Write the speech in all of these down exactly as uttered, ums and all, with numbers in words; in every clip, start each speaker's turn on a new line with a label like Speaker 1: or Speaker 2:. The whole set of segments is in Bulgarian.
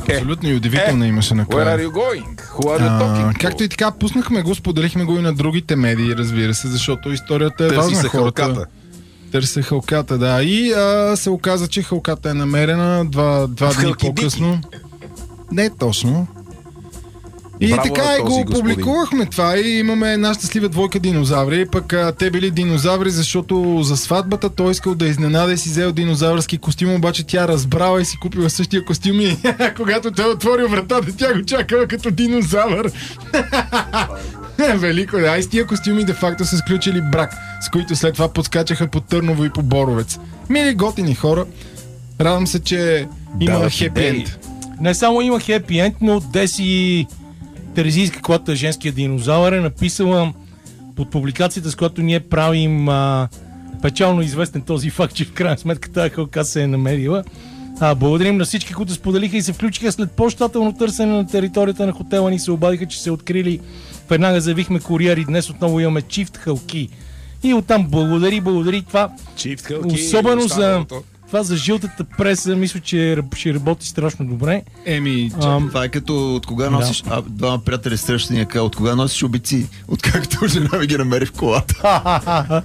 Speaker 1: Абсолютно и удивително
Speaker 2: е,
Speaker 1: имаше накрая.
Speaker 2: Where are you going? Who are you talking to?
Speaker 1: Както и така, пуснахме го, споделихме го и на другите медии, разбира се, защото историята е
Speaker 2: Търси
Speaker 1: важна.
Speaker 2: се
Speaker 1: Хората
Speaker 2: халката.
Speaker 1: Търси халката, да. И а, се оказа, че халката е намерена два, два дни по-късно. Не точно. И
Speaker 2: Браво
Speaker 1: така
Speaker 2: на
Speaker 1: и
Speaker 2: този
Speaker 1: го
Speaker 2: господин.
Speaker 1: публикувахме това и имаме една щастлива двойка динозаври, пък а, те били динозаври, защото за сватбата той искал да изненада и си взел динозавърски костюм, обаче тя разбрала и си купила същия костюм и когато той отворил вратата, тя го чакала като динозавър. Велико, да. И с тия костюми де факто са сключили брак, с които след това подскачаха по Търново и по Боровец. Мили готини хора, радвам се, че има
Speaker 2: Да,
Speaker 1: хепи
Speaker 2: идеи.
Speaker 1: енд.
Speaker 3: Не само има хепи енд, но Деси Терезийска, която е женския динозавър, е написала под публикацията, с която ние правим а, печално известен този факт, че в крайна сметка тази халка се е намерила. А, благодарим на всички, които споделиха и се включиха след по-щателно търсене на територията на хотела ни. Се обадиха, че се открили. Веднага заявихме куриер и днес отново имаме чифт халки. И оттам благодари, благодари това.
Speaker 2: Чифт халки,
Speaker 3: Особено за,
Speaker 2: останалото.
Speaker 3: това за жълтата преса, мисля, че ще работи страшно добре.
Speaker 1: Еми,
Speaker 3: Ам,
Speaker 4: Това е като от кога носиш... А, двама приятели срещани, казва, от кога носиш обици? Откакто жена ми ги намери в колата.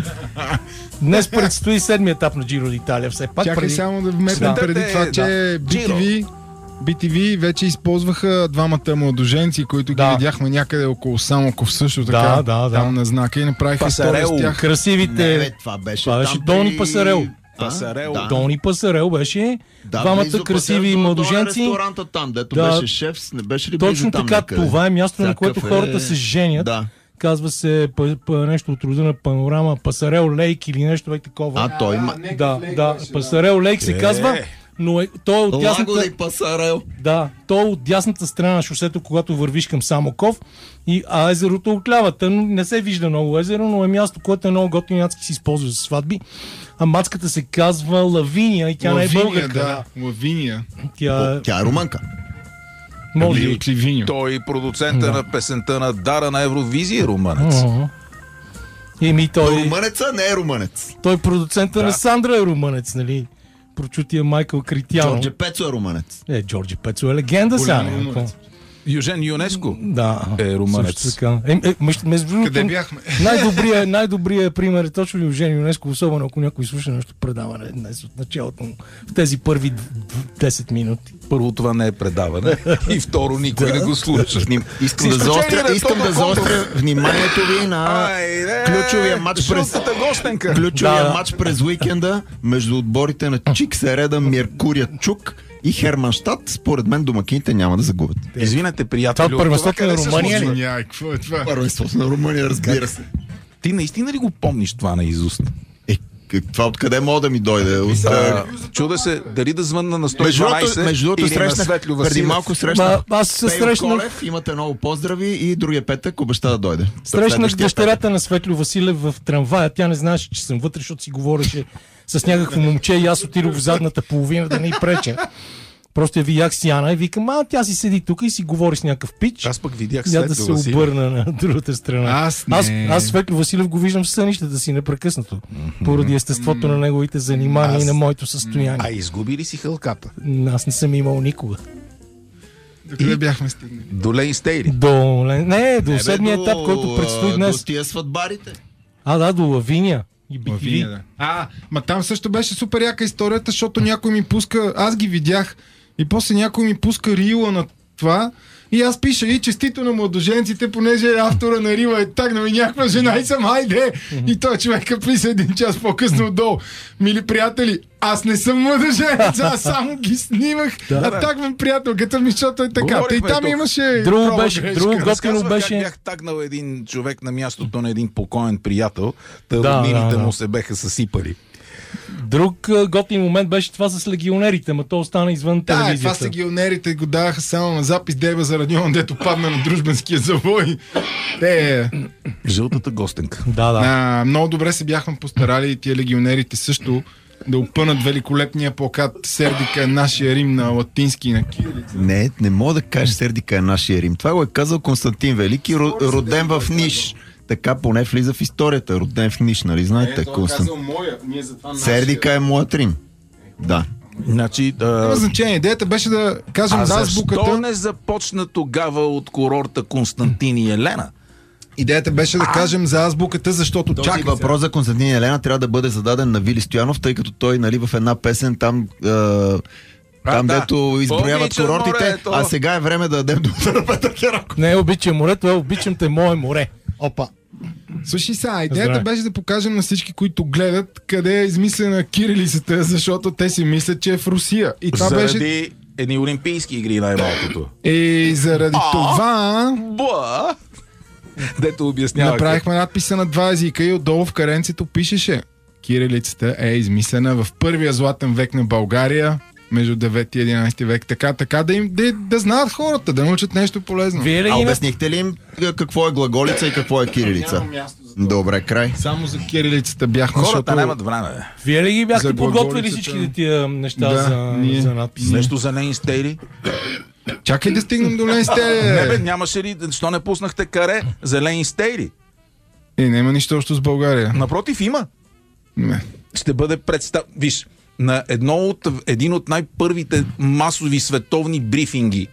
Speaker 3: Днес предстои седми етап на Джиро d'Italia. Все пак
Speaker 1: чакай
Speaker 3: преди...
Speaker 1: само да вметнем
Speaker 3: Да.
Speaker 1: преди това,
Speaker 2: Да.
Speaker 1: че би ти ви би ти ви вече използваха двамата младоженци, които ги
Speaker 3: Да.
Speaker 1: видяхме някъде около Самоков също така.
Speaker 3: Да, да, да.
Speaker 1: Там на знака и направиха история
Speaker 2: Пасарел.
Speaker 1: с тях.
Speaker 3: Красивите...
Speaker 4: Не, бе, това беше
Speaker 3: Това беше
Speaker 4: там
Speaker 3: Тони
Speaker 4: при-
Speaker 3: Пасарел.
Speaker 4: А?
Speaker 2: Пасарел.
Speaker 4: Да.
Speaker 3: Тони Пасарел беше.
Speaker 4: Да,
Speaker 3: двамата
Speaker 4: близо
Speaker 3: красиви
Speaker 4: Пасарел до- до
Speaker 3: младоженци.
Speaker 4: ресторанта там, дето
Speaker 3: Да.
Speaker 4: беше шеф, не беше ли
Speaker 3: Точно
Speaker 4: близо там
Speaker 3: така,
Speaker 4: някъде?
Speaker 3: това е място, на което
Speaker 4: Всякакъв
Speaker 3: хората се женят.
Speaker 4: Да.
Speaker 3: Казва се п- п- нещо от рода на Панорама, Пасарел Лейк или нещо бе такова.
Speaker 4: А, той има...
Speaker 3: да, да, Пасарел Лейк се
Speaker 2: Е.
Speaker 3: казва, но е, той е от
Speaker 4: Лаго
Speaker 3: дясната,
Speaker 4: да и Пасарел.
Speaker 3: да, той е от дясната страна на шосето, когато вървиш към Самоков, и, а езерото отлява. Тън не се вижда много езеро, но е място, което е много готино, адски се използва за сватби. А мацката се казва Лавиния и тя не е
Speaker 1: Лавиния,
Speaker 3: българка.
Speaker 1: да. Лавиния.
Speaker 3: Тя
Speaker 4: Тя е румънка.
Speaker 3: може
Speaker 1: Или
Speaker 3: би.
Speaker 1: от Ливиньо.
Speaker 2: Той продуцента на песента на Дара на Евровизия, румънец.
Speaker 3: Ага. Еми той,
Speaker 4: Румънеца не е румънец.
Speaker 3: той продуцента на Сандра е румънец, нали? Прочутия Майкъл Критяно.
Speaker 4: Джордже Пецо е румънец.
Speaker 3: Е, Джорджи Пецо е легенда сега.
Speaker 1: Голям
Speaker 3: не?
Speaker 1: румънец.
Speaker 2: Южен ЮНЕСКО
Speaker 3: Да.
Speaker 2: е румънец.
Speaker 3: Също така. Е, е, между, между другото,
Speaker 1: Къде бяхме?
Speaker 3: най-добрият, най-добрият пример е точно Евгений ЮНЕСКО, особено ако някой слуша нашето предаване днес от началото му, в тези първи десет минути.
Speaker 2: Първо, това не е предаване. И второ, никой не го слуша.
Speaker 4: Вним- Искам
Speaker 2: С
Speaker 4: да
Speaker 2: изключение
Speaker 4: заостря,
Speaker 2: на
Speaker 4: искам
Speaker 2: Тодор
Speaker 4: да заостря
Speaker 2: Кондов.
Speaker 4: вниманието ви на
Speaker 2: Айде,
Speaker 4: ключовия матч през
Speaker 2: жълтата гостенка.
Speaker 4: ключовия
Speaker 3: Да.
Speaker 4: матч през уикенда между отборите на Чик Середа, Меркурия Чук и Херманштадт. Според мен домакините няма да загубят.
Speaker 2: Извинете, приятели.
Speaker 3: Това първенството
Speaker 2: от
Speaker 3: на
Speaker 2: къде се
Speaker 3: Румъния ли?
Speaker 2: случва?
Speaker 1: Няй, какво е това?
Speaker 4: Първенството на Румъния, разбира се.
Speaker 2: Ти наистина ли го помниш това наизуст?
Speaker 4: Е, как- това откъде мога да ми дойде? От,
Speaker 2: А, чудя се дали да звънна на сто и
Speaker 4: Между другото,
Speaker 2: дванайсет
Speaker 4: между другото
Speaker 2: или на
Speaker 4: срещнах,
Speaker 2: Светлю
Speaker 4: преди
Speaker 2: Василев.
Speaker 4: малко срещнах
Speaker 3: Ма, аз се
Speaker 4: Пейо
Speaker 3: срещнах-
Speaker 4: Колев, имате много поздрави и другия петък обеща да дойде.
Speaker 3: Срещнах
Speaker 4: Следващия
Speaker 3: дъщерята на Светлю Василев в трамвая. Тя не знаеше, че съм вътре, защото си говореше с някакво момче и аз отидох в задната половина да не й преча. Просто я видях с Яна и викам, а тя си седи тук и си говори с някакъв пич.
Speaker 2: Аз пък видях
Speaker 3: Я да
Speaker 2: Светлю
Speaker 3: се
Speaker 2: Василев.
Speaker 3: обърна на другата страна.
Speaker 1: Аз не.
Speaker 3: аз, аз Светлю Василев го виждам в сънищата си непрекъснато. Поради естеството на неговите занимания
Speaker 2: Аз-
Speaker 3: и на моето състояние.
Speaker 2: А изгуби ли си хълката?
Speaker 3: Аз не съм имал никога.
Speaker 1: Докъде бяхме стигнали?
Speaker 2: До Лейн Стейли.
Speaker 3: До, не, до
Speaker 4: Е, бе,
Speaker 3: седмия
Speaker 4: до,
Speaker 3: етап, който предстои
Speaker 4: а,
Speaker 3: днес.
Speaker 4: До тия сватбарите.
Speaker 3: А, да, до Лавиния. И би ти ви.
Speaker 1: Лавиния, да. А, ма там също беше супер яка историята, защото някой ми пуска, аз ги видях и после някой ми пуска рила на това и аз пиша и честито на младоженците, понеже автора на рила е тагна ми някаква жена и съм, хайде! И той човека писа един час по-късно отдолу. Мили приятели, аз не съм младоженец, аз само ги снимах,
Speaker 3: Да,
Speaker 1: а тагвам приятелката ми, защото е така. Та и
Speaker 2: Говорихме
Speaker 1: там
Speaker 2: тук.
Speaker 1: имаше
Speaker 3: Друго
Speaker 1: проба
Speaker 3: беше,
Speaker 1: грешка.
Speaker 3: друго готино
Speaker 2: Разказвах как
Speaker 3: беше.
Speaker 2: бях тагнал един човек на мястото на един покоен приятел, та
Speaker 3: Да,
Speaker 2: роднините
Speaker 3: да, да.
Speaker 2: му се беха съсипали.
Speaker 3: Друг а, готин момент беше това с легионерите, ма то остана извън
Speaker 1: Да, е, това
Speaker 3: телевизията.
Speaker 1: са гионерите, го даваха само на запис Дева за радион, дето падна на дружбенския завой. Те,
Speaker 2: Жълтата гостенка.
Speaker 3: Да, да.
Speaker 1: а, много добре се бяхме постарали и тия легионерите също да опънат великолепния плакат Сердика е нашия Рим на латински и на кирилица.
Speaker 4: Не, не мога да кажа Сердика е нашия Рим. Това го е казал Константин Велики, ро- роден в Ниш. Така поне влиза в историята. Роден в Ниш, нали знаете? Константин.
Speaker 1: моя, ние затова
Speaker 4: Сердика е моят Рим. Да.
Speaker 2: Значи,
Speaker 1: Няма
Speaker 2: а...
Speaker 1: значение. Идеята беше да кажем
Speaker 2: а
Speaker 1: да
Speaker 2: защо
Speaker 1: азбуката.
Speaker 2: не започна тогава от курорта Константин и Елена?
Speaker 1: Идеята беше да кажем за азбуката, защото
Speaker 4: Този
Speaker 1: чакай
Speaker 4: въпрос за Константин и Елена трябва да бъде зададен на Вили Стоянов, тъй като той, нали, в една песен там, е, там
Speaker 2: да.
Speaker 4: дето изброяват
Speaker 2: Обичам
Speaker 4: курортите,
Speaker 2: морето.
Speaker 4: а сега е време да дадем думата на Петър Хераков.
Speaker 3: Не обичам морето, а обичам те мое море. Опа.
Speaker 1: Слушай сега, идеята
Speaker 3: Здравей.
Speaker 1: беше да покажем на всички, които гледат, къде е измислена кирилицата, защото те си мислят, че е в Русия. И това
Speaker 2: Заради
Speaker 1: беше...
Speaker 2: едни олимпийски игри най-малкото.
Speaker 1: И заради
Speaker 2: А?
Speaker 1: това
Speaker 2: Ба! Дето обяснява.
Speaker 1: направихме надписа на два езика и отдолу в каренцето пишеше: кирилицата е измислена в първия златен век на България, между девети и единайсети век. Така, така да им да, да знаят хората, да научат нещо полезно.
Speaker 3: Вие ли
Speaker 4: А
Speaker 3: ги на...
Speaker 4: обяснихте ли им какво е глаголица и какво е кирилица? Добре, край.
Speaker 1: Само за кирилицата бяхме,
Speaker 2: Хората
Speaker 1: защото...
Speaker 2: нямат време.
Speaker 3: Вие ли ги
Speaker 1: За
Speaker 3: бяхте подготвили
Speaker 1: глаголицата.
Speaker 3: всичките тия неща
Speaker 1: Да,
Speaker 3: за,
Speaker 1: ние.
Speaker 3: за надпис?
Speaker 2: Нещо за Лейн Стейли?
Speaker 1: Чакай да стигнем до Лейн
Speaker 2: Не бе,
Speaker 1: Стейли.
Speaker 2: нямаше ли, що не пуснахте каре за Лейн Стейли?
Speaker 1: Е, няма нищо общо с България.
Speaker 2: Напротив, има.
Speaker 1: Не.
Speaker 2: Ще бъде представ... Виж, на едно от, един от най-първите масови световни брифинги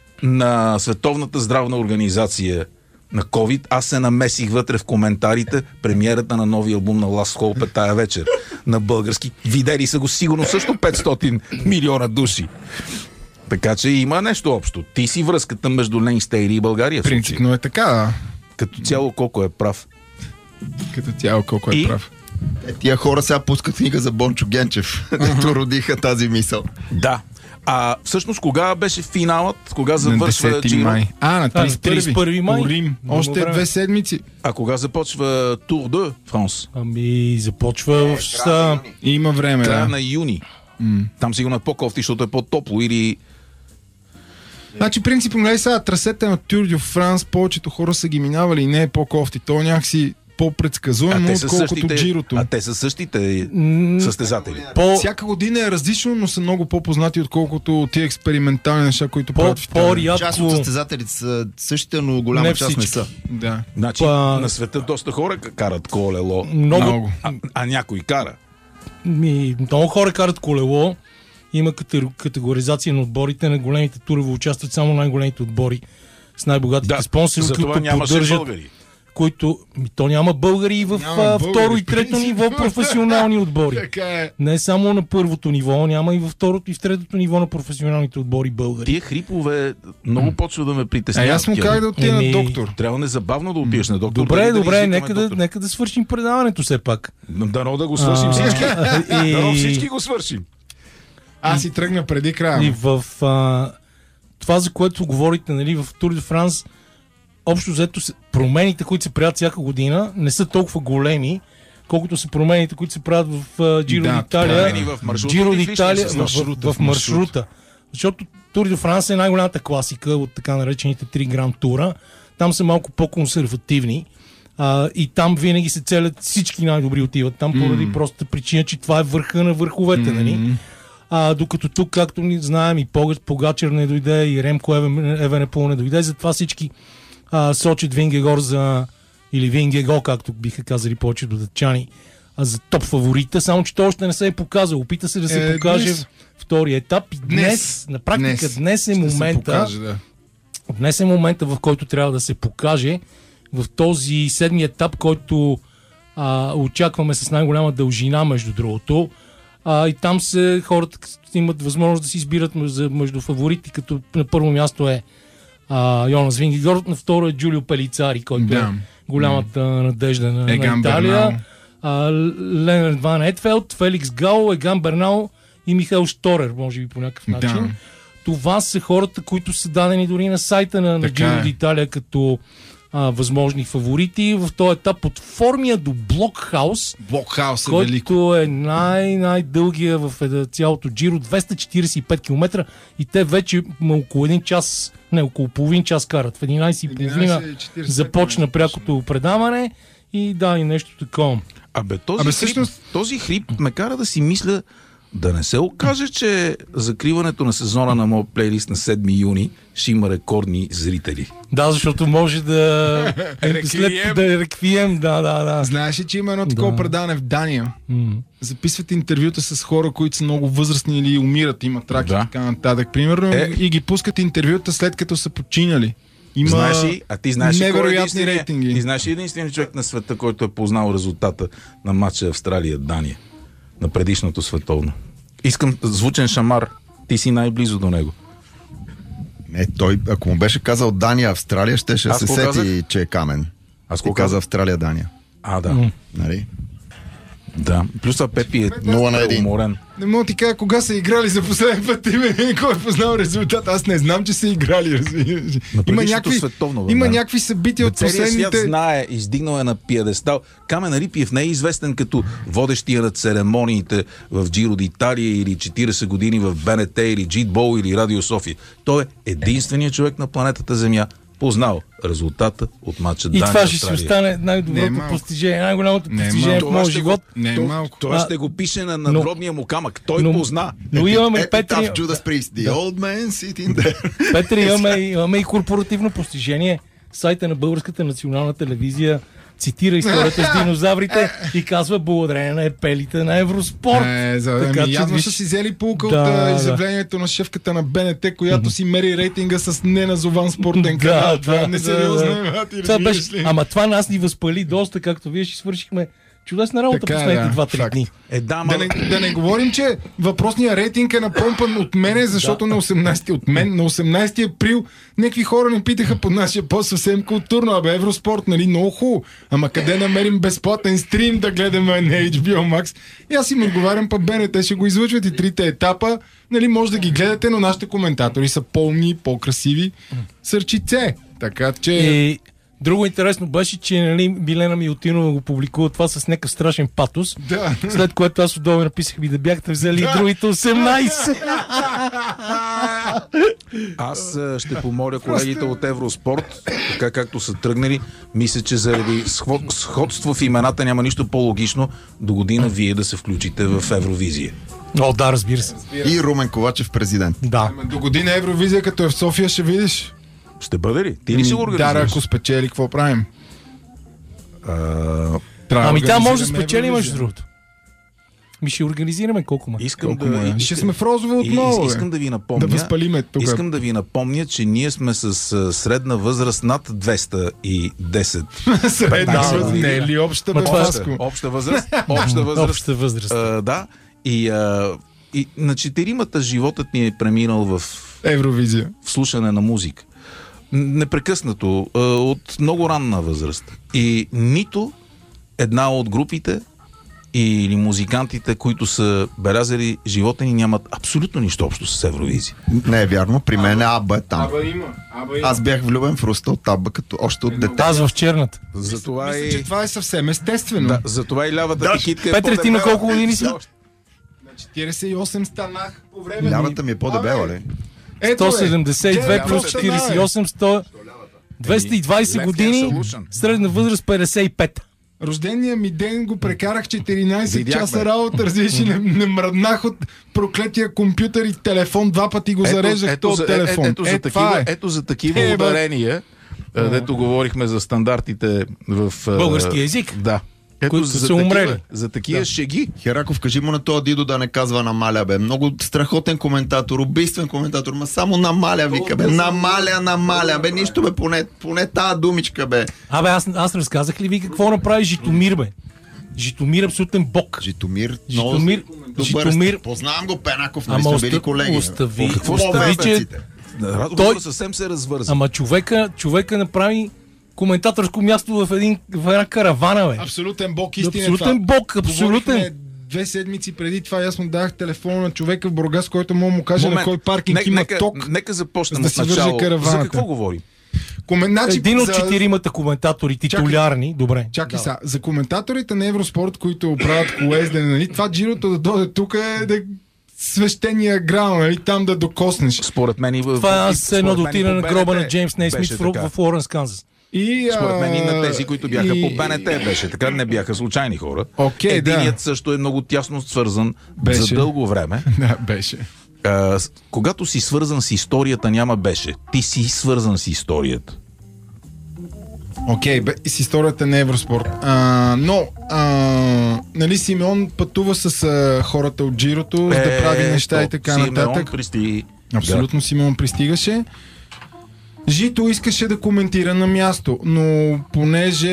Speaker 2: на Световната здравна организация на COVID, аз се намесих вътре в коментарите премиерата на новия албум на Last Hope тая вечер на български. Видели са го сигурно също петстотин милиона души. Така че има нещо общо. Ти си връзката между Лейн Стейли и България. в случая.
Speaker 1: Принципно е така, да.
Speaker 2: Като цяло колко е прав.
Speaker 1: Като цяло колко е
Speaker 2: И?
Speaker 1: прав.
Speaker 4: Е, тия хора сега пускат книга за Бончо Генчев, дето родиха тази мисъл.
Speaker 2: Да. А всъщност кога беше финалът? Кога завършва
Speaker 1: На десети
Speaker 2: Джиро?
Speaker 1: май. А, на
Speaker 3: А, на
Speaker 1: тридесет и първи.
Speaker 3: тридесет и първи май.
Speaker 1: У Рим.
Speaker 3: Много
Speaker 1: Още
Speaker 3: време.
Speaker 1: две седмици.
Speaker 2: А кога започва Тур де Франс?
Speaker 3: Ами, започва в часа...
Speaker 1: И има време,
Speaker 2: Края
Speaker 1: да.
Speaker 2: на юни. Там сигурно е по-кофти, защото е по-топло или...
Speaker 1: Значи, принципно, гледай сега, трасета на Тур дю Франс, повечето хора са ги минавали и не е по-кофти. То е някакси по-предсказуемо, отколкото Джирото.
Speaker 2: а те са същите
Speaker 3: М,
Speaker 2: състезатели.
Speaker 3: По,
Speaker 1: Всяка година е различно, но са много по-познати, отколкото тия експериментални неща, които
Speaker 3: по,
Speaker 1: правят в Италия.
Speaker 4: Част от
Speaker 3: по-рядко...
Speaker 4: състезателите са същите, но голяма
Speaker 3: Не
Speaker 4: част не
Speaker 3: всички.
Speaker 4: са.
Speaker 1: Да.
Speaker 2: Значи
Speaker 3: Па-
Speaker 2: на света доста хора карат колело,
Speaker 3: Много,
Speaker 1: Много.
Speaker 2: а, а някой кара.
Speaker 3: ми, много хора карат колело. Има катер- категоризация на отборите. На големите турове участват само най-големите отбори с най-богатите
Speaker 2: Да,
Speaker 3: спонсори,
Speaker 2: за това
Speaker 3: които
Speaker 2: нямаше
Speaker 3: поддържат,
Speaker 2: българи.
Speaker 3: които... Ми, то няма българи и в
Speaker 1: Няма
Speaker 3: а,
Speaker 1: българи,
Speaker 3: второ и
Speaker 1: в
Speaker 3: трето
Speaker 1: принцип.
Speaker 3: ниво професионални отбори.
Speaker 1: Така е.
Speaker 3: Не само на първото ниво, няма и във второто и в третото ниво на професионалните отбори българи.
Speaker 2: Тия хрипове много почва да ме
Speaker 1: А
Speaker 2: притесняват.
Speaker 1: аз му
Speaker 2: Кирил.
Speaker 1: как да отида
Speaker 3: Еми,
Speaker 1: на доктор.
Speaker 2: Трябва незабавно да отидеш на доктор.
Speaker 3: Добре,
Speaker 2: дали да
Speaker 3: добре,
Speaker 2: извикаме
Speaker 3: нека да,
Speaker 2: доктор.
Speaker 3: нека да свършим предаването все пак.
Speaker 2: Дано да го свършим
Speaker 3: А,
Speaker 2: всички.
Speaker 3: и-
Speaker 2: Дано всички го свършим.
Speaker 1: Аз си тръгна преди края.
Speaker 3: И
Speaker 1: ма.
Speaker 3: в а, това, за което говорите, нали, в Тур де Франс, общо взето се- промените, които се правят всяка година, не са толкова големи, колкото са промените, които се правят в а, Джиро
Speaker 1: Да,
Speaker 3: d'Италия.
Speaker 1: промени
Speaker 2: в маршрута
Speaker 3: Джиро
Speaker 2: или в
Speaker 3: d'Италия
Speaker 2: личния
Speaker 3: в,
Speaker 2: състав?
Speaker 3: в, в маршрута. Защото Тур де Франс е най-голямата класика от така наречените три гранд тура. Там са малко по-консервативни. А, и там винаги се целят всички най-добри отиват там, поради простата причина, че това е върха на върховете, нали? А, докато тук, както ни знаем, и Погачар, Погачар не дойде, и Ремко Евен- Евенепол не дойде, затова всички а, сочат Вингегор за, или Вингего, както биха казали повечето датчани, а за топ фаворита, само че той още не се е показал. Опита се да се
Speaker 1: Е,
Speaker 3: покаже
Speaker 1: днес.
Speaker 3: в втори етап и днес,
Speaker 1: Днес.
Speaker 3: на практика днес, днес е
Speaker 1: Ще се
Speaker 3: момента,
Speaker 1: покаже, да.
Speaker 3: Днес е момента, в който трябва да се покаже в този седми етап, който а, очакваме с най-голяма дължина, между другото. А, и там се хората имат възможност да си избират между, между фаворити, като на първо място е а, Йонас Вингегор, на второ е Джулио Пелицари, който
Speaker 1: Да.
Speaker 3: е голямата надежда на, на
Speaker 1: Еган
Speaker 3: Италия.
Speaker 1: Бернал.
Speaker 3: А, Ленард Ван Етфелд, Феликс Гал, Еган Бернал и Михаил Шторер, може би по някакъв начин.
Speaker 1: Да.
Speaker 3: Това са хората, които са дадени дори на сайта на, на
Speaker 1: Така
Speaker 3: Giro
Speaker 1: е.
Speaker 3: d'Italia като а, възможни фаворити. В този етап от Формия до Блокхаус,
Speaker 1: Блокхаус е
Speaker 3: който
Speaker 1: велико.
Speaker 3: е най-най-дългия в е, цялото Giro, двеста четиридесет и пет километра, и те вече м, около един час, не, около половин час карат. В единайсет и половина
Speaker 1: единайсет и четиридесет
Speaker 3: започна прякото предаване и да, и нещо такова.
Speaker 2: Абе, този,
Speaker 1: Абе,
Speaker 2: хрип,
Speaker 1: всъщност-
Speaker 2: този хрип ме кара да си мисля Да не се окаже, че закриването на сезона на моят плейлист на седми юни ще има рекордни зрители.
Speaker 3: Да, защото може да... след да е реквием, да, да, да.
Speaker 1: Знаеш ли, че има едно такова
Speaker 3: Да.
Speaker 1: предаване в Дания?
Speaker 3: М.
Speaker 1: Записват интервюта с хора, които са много възрастни или умират, имат рак и
Speaker 2: Да.
Speaker 1: така нататък. Примерно
Speaker 2: Е.
Speaker 1: и ги пускат интервюта след като са починали. Има
Speaker 2: Знаеш ли, а ти знаеш ли кой е
Speaker 1: невероятни
Speaker 2: единственият-
Speaker 1: рейтинги.
Speaker 2: Ти знаеш ли единственият човек на света, който е познал резултата на матча Австралия-Дания на предишното световно? Искам звучен шамар. Ти си най-близо до него.
Speaker 4: Е, той, ако му беше казал Дания, Австралия, щеше да
Speaker 2: Аз
Speaker 4: се
Speaker 2: го
Speaker 4: сети,
Speaker 2: казах.
Speaker 4: че е камен.
Speaker 2: Аз
Speaker 4: Ти
Speaker 2: го
Speaker 4: каза
Speaker 2: казах.
Speaker 4: Австралия, Дания.
Speaker 2: А, да.
Speaker 3: М.
Speaker 4: Нали?
Speaker 2: Да. Плюс това Пепи е
Speaker 4: Нула на един.
Speaker 2: уморен.
Speaker 1: Не мога ти кажа кога са играли за последен път и кой е познал резултат. Аз не знам, че са играли. разбираш.
Speaker 2: На
Speaker 1: Има
Speaker 2: предишното
Speaker 1: някакви,
Speaker 2: световно, бе,
Speaker 1: има
Speaker 2: мен.
Speaker 1: някакви събития от
Speaker 2: Целият свят
Speaker 1: последните...
Speaker 2: знае, издигнал е на пиедестал. Камен Рипиев не е известен като водещия на церемониите в Джиро d'Италия или четирийсет години в БНТ или Джитбол или Радио София. Той е единственият човек на планетата Земя, познал резултата от матча
Speaker 3: И
Speaker 2: Дания
Speaker 3: това ще си
Speaker 2: Австралия.
Speaker 3: остане
Speaker 1: Не е
Speaker 3: най-доброто
Speaker 1: малко.
Speaker 3: постижение, най-голямото
Speaker 1: Не е
Speaker 3: постижение в
Speaker 1: малко.
Speaker 3: моя
Speaker 2: Това ще
Speaker 3: живот.
Speaker 2: го-
Speaker 1: Не е
Speaker 2: то-
Speaker 1: малко.
Speaker 2: Той
Speaker 3: А,
Speaker 2: ще го пише на
Speaker 3: но-
Speaker 2: надгробния му камък. Той
Speaker 3: но-
Speaker 2: позна.
Speaker 3: Но имаме
Speaker 4: Епитаф
Speaker 3: Петри,
Speaker 4: Judas Priest. The old man sitting there.
Speaker 3: Петри имаме, имаме и корпоративно постижение. Сайта на Българската национална телевизия цитира историята с динозаврите и казва благодарение на епелите на Евроспорт.
Speaker 1: Е, за,
Speaker 3: Така
Speaker 1: ами,
Speaker 3: че
Speaker 1: явно
Speaker 3: виж-
Speaker 1: са си взели полука
Speaker 3: Да,
Speaker 1: от а,
Speaker 3: да.
Speaker 1: изявлението на шефката на БНТ, която си мери рейтинга с неназован спортен
Speaker 3: Да,
Speaker 1: канал. Това
Speaker 3: да,
Speaker 1: е несериозно.
Speaker 3: да,
Speaker 1: е, ти
Speaker 3: Това
Speaker 1: разбираш
Speaker 3: беше,
Speaker 1: ли?
Speaker 3: ама това нас ни възпали доста, както вие ще свършихме чудесна работа
Speaker 1: Така е,
Speaker 3: последните
Speaker 1: да,
Speaker 3: два-три
Speaker 1: факт.
Speaker 3: дни.
Speaker 2: Е, да, ма...
Speaker 1: Да не, да не говорим, че въпросният рейтинг е напомпан от мене, защото на осемнайсети от мен, на осемнайсети април някакви хора ни питаха под нашия пост съвсем културно, абе Евроспорт, нали, много хубаво. Ама къде намерим безплатен стрим да гледаме на Ейч Би О Max? И аз им отговарям, па БНТ ще го излъчват и трите етапа, нали, може да ги гледате, но нашите коментатори са по-умни, по-красиви, сърчице. Така че...
Speaker 3: И друго интересно беше, че нали, Билена Милутинова го публикува това с някакъв страшен патос,
Speaker 1: Да.
Speaker 3: след което аз отдолу написах ми да бяхте взели и другите осемнайсет.
Speaker 2: Аз а, ще помоля колегите от Евроспорт, така както са тръгнали. Мисля, че заради сход, сходство в имената няма нищо по-логично до година вие да се включите в Евровизия.
Speaker 3: О, да, разбира се.
Speaker 4: И Румен Ковачев президент.
Speaker 3: Да.
Speaker 1: Ама до година Евровизия, като е в София, ще видиш.
Speaker 2: Ще бъде ли? Ти ли ще го
Speaker 1: Да,
Speaker 2: организираш?
Speaker 1: ако спечели, какво правим?
Speaker 2: А,
Speaker 1: Трябва
Speaker 3: Ами тя може да
Speaker 1: организираме
Speaker 3: спечели,
Speaker 1: Евровизия.
Speaker 3: между другото. Ми ще организираме колко ма.
Speaker 2: искам
Speaker 1: Колко му
Speaker 2: да...
Speaker 1: е? Ще сме в розово
Speaker 2: И-
Speaker 1: отново, бе.
Speaker 2: Искам да ви напомня...
Speaker 1: Да възпалиме тук.
Speaker 2: Искам да ви напомня, че ние сме с а, средна възраст над двеста и десет.
Speaker 1: Средна
Speaker 3: Да,
Speaker 1: възраст.
Speaker 3: да.
Speaker 1: Не е ли обща, бе,
Speaker 3: Ма това е-
Speaker 1: Васко?
Speaker 2: Обща възраст. Обща възраст.
Speaker 3: Обща възраст.
Speaker 2: А, да. И, а, и на четиримата животът ни е преминал в,
Speaker 1: Евровизия.
Speaker 2: в слушане на музика. Н- Непрекъснато, а, от много ранна възраст. И нито една от групите или музикантите, които са белязали живота ни, нямат абсолютно нищо общо с Евровизия.
Speaker 4: Не е вярно, при мен е Аба е там.
Speaker 1: Аба има. Аба има.
Speaker 4: Аз бях влюбен в Руста от Аба, като още от дете.
Speaker 3: Аз в черната.
Speaker 2: Затова
Speaker 1: Мисля,
Speaker 2: и...
Speaker 1: че това е съвсем естествено.
Speaker 2: Да, затова и лявата ти китка е
Speaker 3: Петре, ти на
Speaker 2: по-дебела.
Speaker 3: колко години си?
Speaker 1: На четирийсет и осем станах по време.
Speaker 4: Лявата ми е по-дебела, ли?
Speaker 1: Ето,
Speaker 3: сто
Speaker 1: бе.
Speaker 3: седемдесет и две
Speaker 1: Те,
Speaker 3: плюс
Speaker 1: бе,
Speaker 3: четирийсет и осем, сто двеста и двайсет
Speaker 2: Left hand
Speaker 3: години,
Speaker 2: solution.
Speaker 3: средна възраст петдесет и пет.
Speaker 1: Рождения ми ден го прекарах четиринайсет
Speaker 2: Видяхме.
Speaker 1: часа работа, разбираш, и не, не мръднах от проклетия компютър и телефон, два пъти го зареждах този
Speaker 2: за,
Speaker 1: телефон.
Speaker 2: Е, ето, за
Speaker 1: е, това
Speaker 2: такива,
Speaker 1: е.
Speaker 2: ето за такива
Speaker 1: Е, бе.
Speaker 2: ударения, а, дето говорихме за стандартите в... а,
Speaker 3: Български език.
Speaker 2: Да. Ето
Speaker 3: Които
Speaker 2: за
Speaker 3: са
Speaker 2: такива,
Speaker 3: умрели.
Speaker 2: За такива шеги.
Speaker 4: Хераков, кажи му на този Дидо да не казва намаля, бе. Много страхотен коментатор, убийствен коментатор, ма само намаля, вика, бе. Намаля, намаля, бе. Нищо, бе, поне, поне тази думичка, бе.
Speaker 3: Абе, аз, аз разказах ли ви какво направи Житомир, бе? Житомир абсолютен бог.
Speaker 4: Житомир,
Speaker 3: Житомир,
Speaker 4: добър.
Speaker 3: Житомир,
Speaker 4: Познавам го, Пенаков, нали
Speaker 3: ама
Speaker 4: сме били
Speaker 3: оста-
Speaker 4: колеги.
Speaker 3: остави,
Speaker 2: О, какво
Speaker 3: остави,
Speaker 2: става,
Speaker 3: че...
Speaker 2: Разговорът
Speaker 3: Той-
Speaker 2: съвсем се развърза.
Speaker 3: Ама човека, човека направи коментаторско място в, един, в една каравана, бе.
Speaker 1: Абсолютен бог, истина е
Speaker 3: Абсолютен
Speaker 1: това.
Speaker 3: бог, абсолютен.
Speaker 1: Говорихме две седмици преди това, аз му дах телефона на човека в Бургас, който мога му каже на
Speaker 2: Момент.
Speaker 1: кой паркинг
Speaker 2: Нека-
Speaker 1: има
Speaker 2: нека,
Speaker 1: ток.
Speaker 2: Нека започнем
Speaker 1: за да
Speaker 2: от
Speaker 1: си върже
Speaker 2: начало. За
Speaker 1: караваната.
Speaker 2: какво говорим?
Speaker 1: Комен... Значи,
Speaker 3: Един от
Speaker 1: за-
Speaker 3: четиримата коментатори, титулярни, добре.
Speaker 1: Чакай сега, за коментаторите на Евроспорт, които правят колездене, нали, това джирото да дойде тук е да свещения грал, нали, там да докоснеш.
Speaker 2: Според мен и в...
Speaker 3: Това
Speaker 2: и
Speaker 3: е едно
Speaker 2: според
Speaker 3: да
Speaker 2: мен и
Speaker 3: отида
Speaker 2: по
Speaker 3: на
Speaker 2: БНТ
Speaker 3: гроба на Джеймс Нейсмит
Speaker 2: беше
Speaker 3: в,
Speaker 2: така.
Speaker 3: в Лоренс, Канзас.
Speaker 1: И,
Speaker 2: Според мен и на тези, които бяха
Speaker 1: и...
Speaker 2: по БНТ беше. Така не бяха случайни хора.
Speaker 1: Okay,
Speaker 2: Единият
Speaker 1: да.
Speaker 2: също е много тясно свързан
Speaker 1: Беше.
Speaker 2: за дълго време.
Speaker 1: Да, беше.
Speaker 2: А, когато си свързан с историята, няма беше. Ти си свързан с историята.
Speaker 1: Окей, okay, с историята на Евроспорт. А, но, а, нали Симеон пътува с а, хората от Джирото, за да прави неща и така
Speaker 2: Симеон
Speaker 1: нататък.
Speaker 2: Пристиги.
Speaker 1: Абсолютно, да. Симеон пристигаше. Жито искаше да коментира на място, но понеже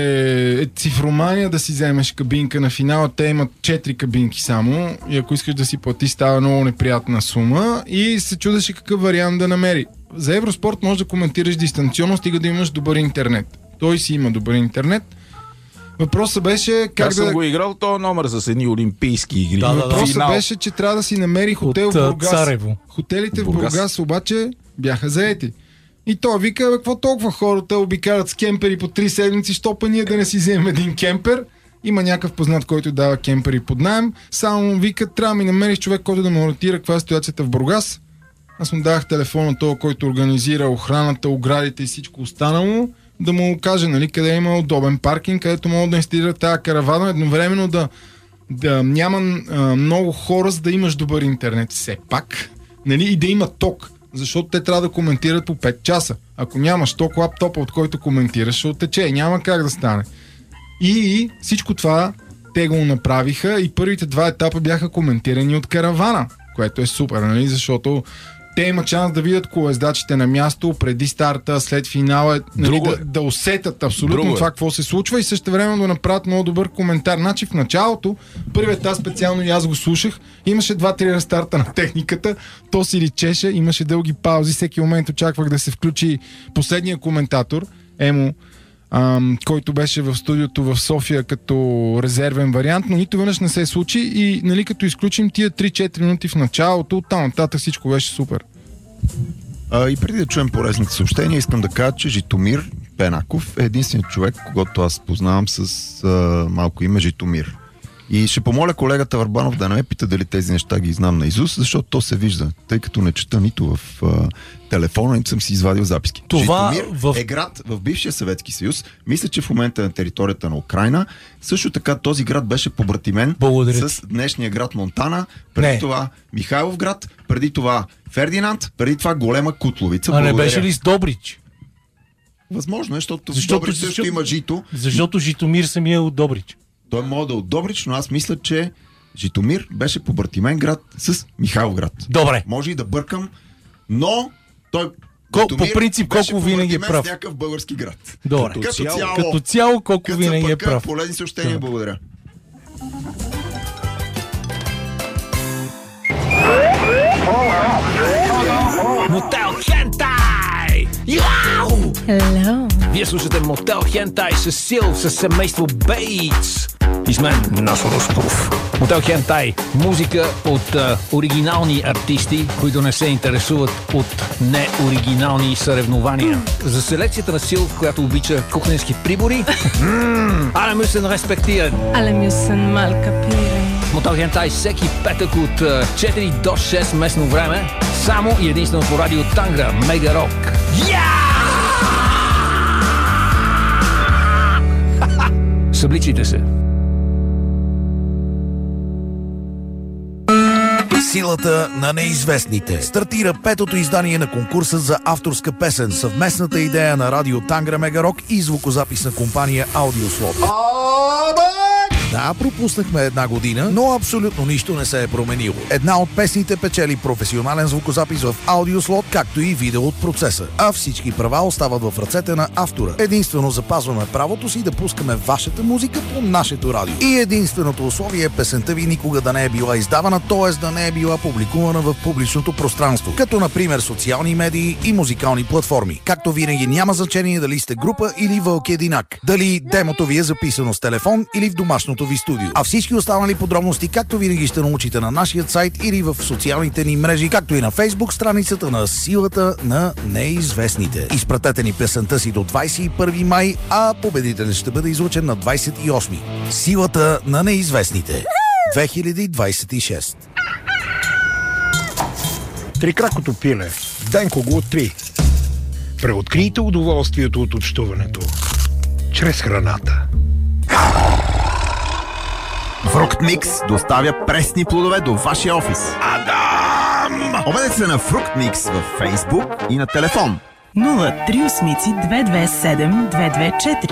Speaker 1: е цифромания да си вземеш кабинка на финала, те имат четири кабинки само и ако искаш да си плати, става много неприятна сума и се чудеше какъв вариант да намери. За Евроспорт можеш да коментираш дистанционно, стига да имаш добър интернет. Той си има добър интернет. Въпросът беше как
Speaker 2: Аз
Speaker 1: да...
Speaker 2: съм го играл този номер с едни олимпийски игри.
Speaker 3: Да, да, да.
Speaker 1: Въпросът
Speaker 2: Финал.
Speaker 1: беше, че трябва да си намери хотел
Speaker 3: От,
Speaker 1: в Бургас.
Speaker 3: Царево.
Speaker 1: Хотелите в
Speaker 2: Бургас.
Speaker 1: Бургас обаче бяха заети. И той вика, бе, какво толкова хората обикарат с кемпери по три седмици, що па ние да не си вземем един кемпер. Има някакъв познат, който дава кемпери под наем. Само му вика, трябва да ми намериш човек, който да ме ориентира каква е ситуацията в Бургас. Аз му давах телефон на този, който организира охраната, оградите и всичко останало, да му каже, нали, къде има удобен паркинг, където могат да инсталира тази каравана, едновременно да, да няма а, много хора, за да имаш добър интернет все пак, нали, и да има ток. Защото те трябва да коментират по пет часа. Ако нямаш ток, лаптопа, от който коментираш, ще оттече. Няма как да стане. И всичко това те го направиха и първите два етапа бяха коментирани от каравана, което е супер, нали? Защото те имат шанс да видят колездачите на място преди старта, след финала, нали, да, да усетят абсолютно
Speaker 2: Друго
Speaker 1: това
Speaker 2: е.
Speaker 1: какво се случва и също време да направят много добър коментар. Значи в началото, първият етап специално и аз го слушах, имаше два-три рестарта на техниката, то си личеше, имаше дълги паузи, всеки момент очаквах да се включи последния коментатор, Емо, ам, който беше в студиото в София като резервен вариант, но нито веднъж не се случи и нали, като изключим тия три-четири минути в началото, оттам нататък всичко беше супер.
Speaker 4: А, и преди да чуем полезните съобщения, искам да кажа, че Житомир Пенаков е единственият човек, когато аз познавам с а, малко име Житомир. И ще помоля колегата Върбанов да не ме пита дали тези неща ги знам наизуст, защото то се вижда, тъй като не чета нито в а, телефона, нито съм си извадил записки.
Speaker 3: Това
Speaker 4: Житомир
Speaker 3: в...
Speaker 4: е град в бившия Съветски съюз. Мисля, че в момента е на територията на Украйна. Също така този град беше побратимен
Speaker 3: Благодаря.
Speaker 4: с днешния град Монтана. Преди
Speaker 3: Не.
Speaker 4: това Михайлов град, преди това Фердинанд, преди това Голема Кутловица.
Speaker 3: А не
Speaker 4: Благодаря.
Speaker 3: беше ли с Добрич?
Speaker 4: Възможно е, защото,
Speaker 3: Защото-
Speaker 4: в Добрич също
Speaker 3: защото-
Speaker 4: има жито.
Speaker 3: Защото Житомир самия е от Добрич.
Speaker 4: Той може да е от Добрич, но аз мисля, че Житомир беше побратимен град с Михайловград.
Speaker 3: Добре.
Speaker 4: Може и да бъркам, но той
Speaker 3: Кол-
Speaker 4: Житомир
Speaker 3: по принцип,
Speaker 4: беше
Speaker 3: колко винаги е
Speaker 4: побратимен
Speaker 3: прав.
Speaker 4: с някакъв български град.
Speaker 3: Добре.
Speaker 4: Като
Speaker 2: цяло-
Speaker 4: цяло,
Speaker 3: Като цяло, колко
Speaker 4: като
Speaker 3: винаги е
Speaker 4: съпъка,
Speaker 3: прав.
Speaker 4: полезни съобщения,
Speaker 3: Да.
Speaker 4: благодаря.
Speaker 5: Мотел Хентай! Яу!
Speaker 6: Hello.
Speaker 5: Вие слушате Мотел Хентай с Сил, с семейство Бейтс. И с мен Насо Русков. Мотел Хентай. Музика от а, оригинални артисти, които не се интересуват от неоригинални съревнования. За селекцията на Сил, която обича кухненски прибори, але müssen респектиран.
Speaker 6: Alle müssen mal kapieren.
Speaker 5: Мотел Хентай всеки петък от а, четири до шест местно време, само и единствено по радио Тангра, Мега Рок. Събличите се.
Speaker 7: Силата на неизвестните. Стартира петото издание на конкурса за авторска песен, съвместната идея на радио Тангра Мегарок и звукозаписна компания Аудиослот. Да, пропуснахме една година, но абсолютно нищо не се е променило. Една от песните печели професионален звукозапис в Аудиослот, както и видео от процеса. А всички права остават в ръцете на автора. Единствено запазваме правото си да пускаме вашата музика по нашето радио. И единственото условие е песента ви никога да не е била издавана, т.е. да не е била публикувана в публичното пространство, като например социални медии и музикални платформи. Както винаги няма значение дали сте група или вълк единак, дали демото ви е записано с телефон или в домашното ви студио. А всички останали подробности, както винаги ще научите на нашия сайт или в социалните ни мрежи, както и на Фейсбук страницата на Силата на неизвестните. Изпратете ни песента си до двадесет и първи май, а победителят ще бъде излучен на двадесет и осми. Силата на неизвестните. две хиляди двадесет и шеста.
Speaker 8: Трикракото пиле. Денко го от три. Преоткрийте удоволствието от общуването чрез храната.
Speaker 9: Фрукт Микс доставя пресни плодове до вашия офис.
Speaker 8: Адам!
Speaker 9: Обадете се на Фрукт Микс във Фейсбук и на телефон
Speaker 10: нула три осмици две две седем две две четири.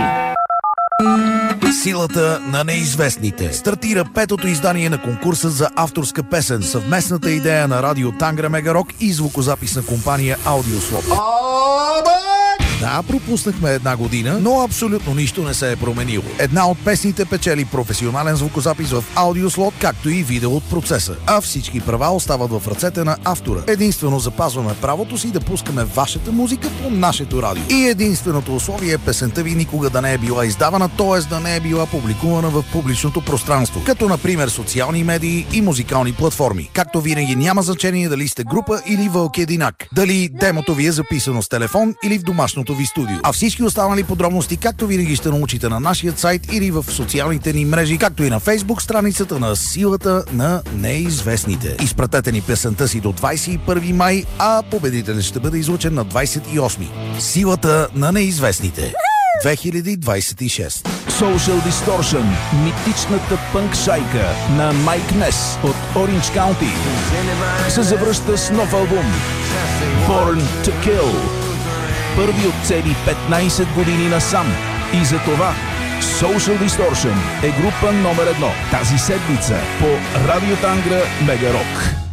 Speaker 7: Силата на неизвестните. Стартира петото издание на конкурса за авторска песен, съвместната идея на радио Тангра Мегарок и звукозаписна компания Аудиослот. Да, пропуснахме една година, но абсолютно нищо не се е променило. Една от песните печели професионален звукозапис в Аудиослот, както и видео от процеса. А всички права остават в ръцете на автора. Единствено запазваме правото си да пускаме вашата музика по нашето радио. И единственото условие е песента ви никога да не е била издавана, т.е. да не е била публикувана в публичното пространство, като например социални медии и музикални платформи. Както винаги няма значение дали сте група или вълк единак, дали демото ви е записано с телефон или в домашното ви студио. А всички останали подробности, както винаги, ще научите на нашия сайт или в социалните ни мрежи, както и на Фейсбук страницата на Силата на неизвестните. Изпратете ни песента си до двадесет и първи май, а победителят ще бъде излучен на двадесет и осми. Силата на неизвестните. две хиляди двадесет и шеста.
Speaker 2: Social Distortion, митичната пънк шайка на Майк Нес от Ориндж Каунти, се завръща с нов албум Born to Kill. Първи от цели петнадесет години насам. И за това Social Distortion е група номер едно тази седмица по Радио Тангра Мегарок.